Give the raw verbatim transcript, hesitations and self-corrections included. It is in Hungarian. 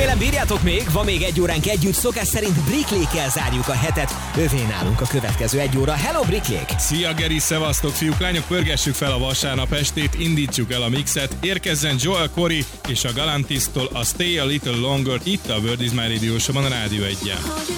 Remélem bírjátok még, van még egy óránk együtt, szokás szerint Bricklékkel zárjuk a hetet. Övé nálunk a következő egy óra. Hello Bricklék! Szia Geri, szevasztok fiúk, lányok, pörgessük fel a vasárnap estét, indítsuk el a mixet, érkezzen Joel Corey és a Galantis-tól a Stay a Little Longer itt a World is My Radio Show-ban a Rádió egyen.